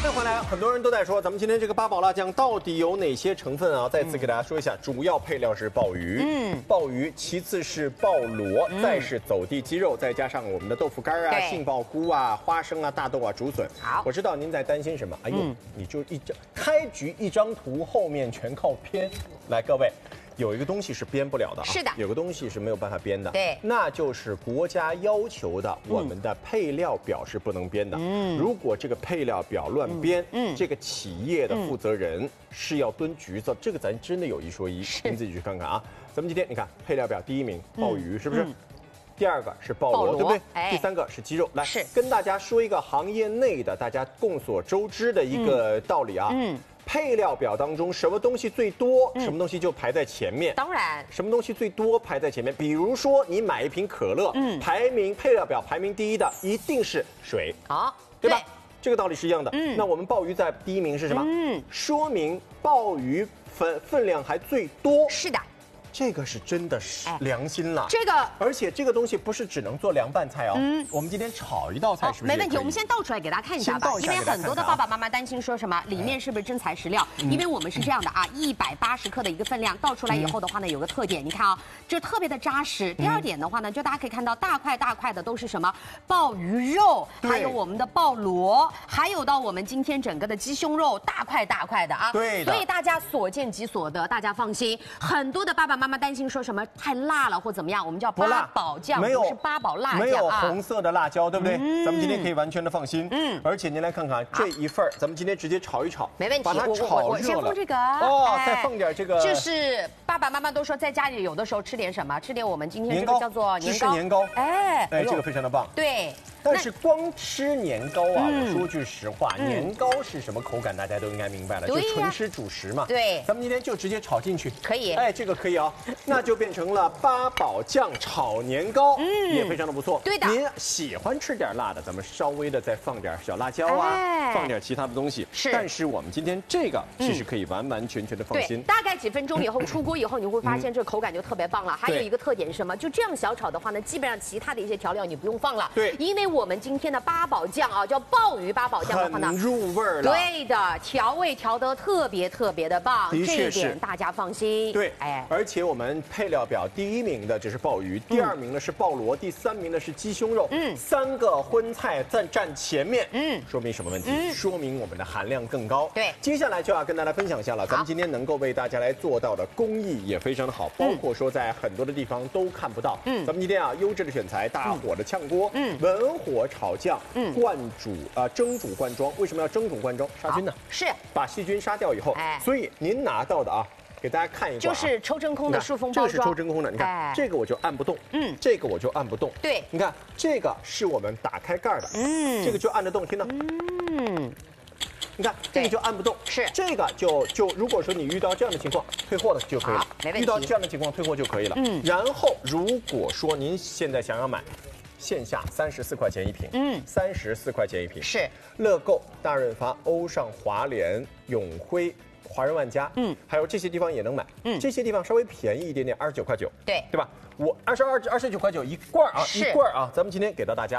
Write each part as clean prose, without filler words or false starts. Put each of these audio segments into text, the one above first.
欢迎回来，很多人都在说咱们今天这个八宝辣酱到底有哪些成分啊？再次给大家说一下，主要配料是鲍鱼，鲍鱼，其次是鲍螺，再是走地鸡肉，再加上我们的豆腐干啊、杏鲍菇啊、花生啊、大豆啊、竹笋。好，我知道您在担心什么？哎呦，你就开局一张图，后面全靠编。来，各位。 有一个东西是编不了的啊，是的，有个东西是没有办法编的，对，那就是国家要求的，我们的配料表是不能编的。如果这个配料表乱编，这个企业的负责人是要蹲局子，这个咱真的有一说一，您自己去看看啊。咱们今天你看配料表第一名鲍鱼是不是？第二个是鲍螺，对不对？第三个是鸡肉。来，跟大家说一个行业内的大家众所周知的一个道理啊。配料表当中，什么东西最多，什么东西就排在前面。当然，什么东西最多排在前面？比如说，你买一瓶可乐，配料表排名第一的一定是水，好，对吧？这个道理是一样的。那我们鲍鱼在第一名是什么？说明鲍鱼分量还最多。是的。 这个是真的是良心了，这个，而且这个东西不是只能做凉拌菜哦。我们今天炒一道菜是不是？没问题，我们先倒出来给大家看一下吧。因为很多的爸爸妈妈担心说什么里面是不是真材实料？因为我们是这样的啊，180克的一个分量，倒出来以后的话呢，有个特点，你看啊，就特别的扎实。第二点的话呢，就大家可以看到大块大块的都是什么鲍鱼肉，还有我们的鲍螺，还有到我们今天整个的鸡胸肉，大块大块的啊。对。所以大家所见即所得，大家放心。很多的爸爸妈妈担心说什么太辣了或怎么样，我们叫八宝酱，不是八宝辣酱啊，没有红色的辣椒，对不对？咱们今天可以完全的放心。而且您来看看这一份，咱们今天直接炒一炒，没问题。把它炒热了，我先放这个哦，再放点这个。就是爸爸妈妈都说在家里有的时候吃点什么，吃点我们今天这个叫做芝士年糕，哎，这个非常的棒。对。 但是光吃年糕啊，我说句实话，年糕是什么口感，大家都应该明白了，就纯吃主食嘛。对，咱们今天就直接炒进去，可以。哎，这个可以啊，那就变成了八宝酱炒年糕，也非常的不错。对的，您喜欢吃点辣的，咱们稍微的再放点小辣椒啊，放点其他的东西。是，但是我们今天这个其实可以完完全全的放心。大概几分钟以后出锅以后，你会发现这个口感就特别棒了。还有一个特点是什么？就这样小炒的话呢，基本上其他的一些调料你不用放了。对，因为 我们今天的八宝酱啊，叫鲍鱼八宝酱的话呢，很入味了。对的，调味调得特别的棒，这一点大家放心。对，哎，而且我们配料表第一名的这是鲍鱼，第二名呢是鲍螺，第三名呢是鸡胸肉。3个荤菜占前面，说明什么问题？说明我们的含量更高。对，接下来就要跟大家分享一下了。咱们今天能够为大家来做到的工艺也非常的好，包括说在很多的地方都看不到。咱们今天啊，优质的选材，大火的炝锅，文火炒酱，灌煮蒸煮灌装。为什么要蒸煮灌装？杀菌呢？是把细菌杀掉以后，所以您拿到的啊，给大家看一个，就是抽真空的塑封包装，这是抽真空的。你看这个我就按不动，这个我就按不动。对，你看这个是我们打开盖的，这个就按得动，听到？你看这个就按不动，是这个就如果说你遇到这样的情况，退货了就可以了。没问题。遇到这样的情况退货就可以了。然后如果说您现在想要买。 线下34块钱一瓶，34块钱一瓶，是乐购、大润发、欧尚、华联、永辉、华润万家，还有这些地方也能买，这些地方稍微便宜一点点，29块9，对吧？我29块9一罐啊，一罐啊，咱们今天给到大家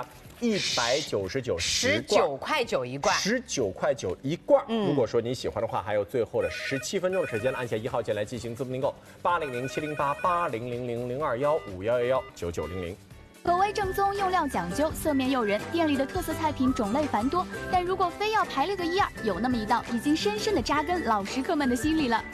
199，19块9一罐，19块9一罐。如果说你喜欢的话，还有最后的17分钟的时间，按下1号键来进行自动订购，80070880000215119900。 口味正宗，用料讲究，色面诱人。店里的特色菜品种类繁多，但如果非要排列个1、2，有那么一道已经深深的扎根老食客们的心里了。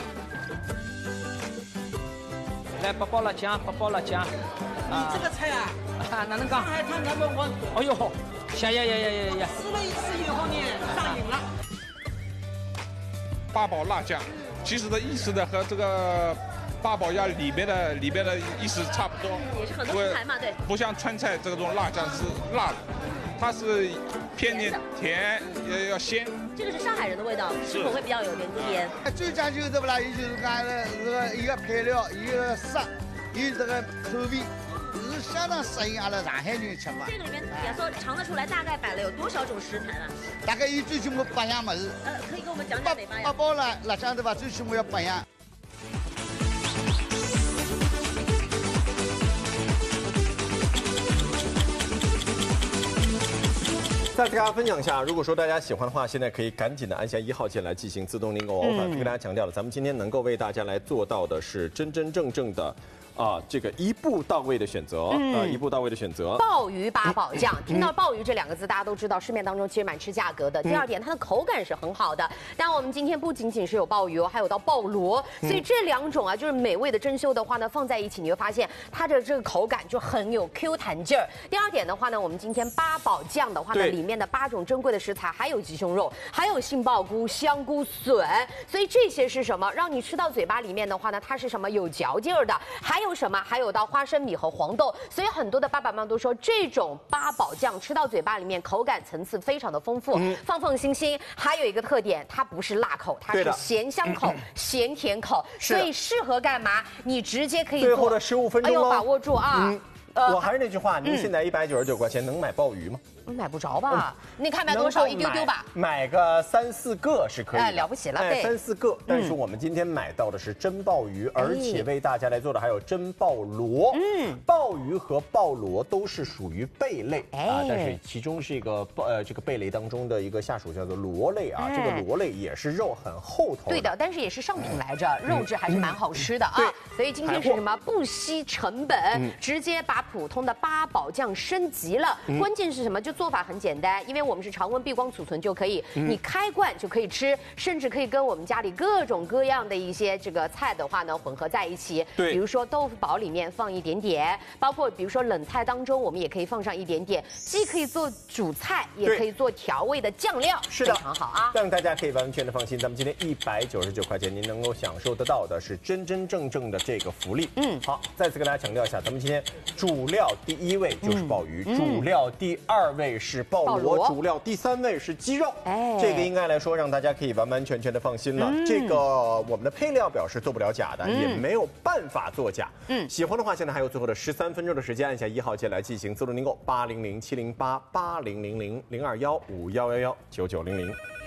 来，八宝辣酱，八宝辣酱。 你这个菜啊， 哪能讲？ 上海滩number one。 哎呦，呀！ 吃了一次以后呢，上瘾了。 八宝辣酱，其实的意思呢和这个。 八宝鸭里边的意思差不多， 也是很多食材嘛，对。 不像川菜这种辣酱是辣的，它是偏甜，要鲜。 这个是上海人的味道，吃口味比较有点甜。 最讲究的不啦，也就是讲这个一个配料，一个色，有这个口味，是相当适应阿拉上海人吃法。 这个里面也说尝得出来，大概摆了有多少种食材了？ 大概有最起码8样么子。 可以给我们讲讲哪8样？ 八宝辣酱对吧？最起码要8样。 再次跟大家分享一下，如果说大家喜欢的话，现在可以赶紧的按下1号键来进行自动订购哦。反复跟大家强调了，咱们今天能够为大家来做到的是真真正正的。这个一步到位的选择，一步到位的选择。 鲍鱼八宝酱，听到鲍鱼这2个字，大家都知道市面当中其实蛮吃价格的。第二点，它的口感是很好的。但我们今天不仅仅是有鲍鱼哦，还有到鲍螺，所以这2种啊，就是美味的珍馐的话呢，放在一起你会发现它的这个口感就很有 Q 弹劲儿。第二点的话呢，我们今天八宝酱的话呢，里面的8种珍贵的食材，还有鸡胸肉，还有杏鲍菇、香菇笋，所以这些是什么？让你吃到嘴巴里面的话呢，它是什么？有嚼劲儿的，还有什么？还有到花生米和黄豆，所以很多的爸爸妈妈都说，这种八宝酱吃到嘴巴里面，口感层次非常的丰富，放心心。还有一个特点，它不是辣口，它是咸香口、咸甜口，所以适合干嘛？你直接可以做。 最后的15分钟， 把握住啊！ 我还是那句话，您现在199块钱能买鲍鱼吗？ 买不着吧？你看买多少？一丢丢吧。 买个3、4个是可以的。 了不起了。 3、4个。但是我们今天买到的是真鲍鱼，而且为大家来做的还有真鲍螺。鲍鱼和鲍螺都是属于贝类啊，但是其中是一个这个贝类当中的一个下属叫做螺类啊。这个螺类也是肉很厚头。 对的，但是也是上品来着，肉质还是蛮好吃的啊。所以今天是什么？不惜成本，直接把普通的八宝酱升级了。关键是什么？就做法很简单，因为我们是常温避光储存就可以，你开罐就可以吃，甚至可以跟我们家里各种各样的一些这个菜的话呢混合在一起。对，比如说豆腐煲里面放一点点，包括比如说冷菜当中我们也可以放上一点点，既可以做主菜，也可以做调味的酱料，是的，非常好啊。 让大家可以完全的放心，咱们今天199块钱，您能够享受得到的是真真正正的这个福利。好，再次跟大家强调一下，咱们今天主料第1位就是鲍鱼，主料第2位是鲍螺，主料第3位是鸡肉。这个应该来说让大家可以完完全全的放心了。这个我们的配料表是做不了假的，也没有办法作假。喜欢的话，现在还有最后的13分钟的时间，按下1号键来进行自动订购，800-708-8000-021-5111-9900。